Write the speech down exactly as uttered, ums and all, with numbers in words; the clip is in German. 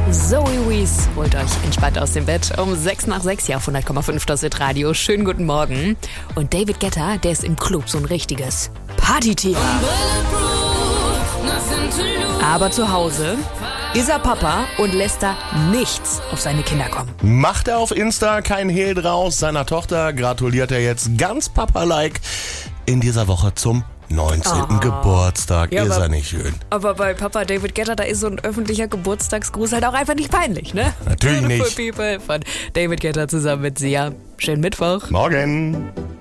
Zoe Wees holt euch entspannt aus dem Bett um sechs nach sechs hier auf hundert Komma fünf das Hit Radio. Schönen guten Morgen. Und David Guetta, der ist im Club so ein richtiges Partytier. Aber zu Hause ist er Papa und lässt da nichts auf seine Kinder kommen. Macht er auf Insta kein Hehl draus. Seiner Tochter gratuliert er jetzt ganz Papa-like in dieser Woche zum neunzehnten Oh. Geburtstag. Ja, ist aber- er nicht schön? Aber bei Papa David Guetta, da ist so ein öffentlicher Geburtstagsgruß halt auch einfach nicht peinlich, ne? Natürlich Beautiful nicht. People von David Guetta zusammen mit Sia. Schönen Mittwoch. Morgen.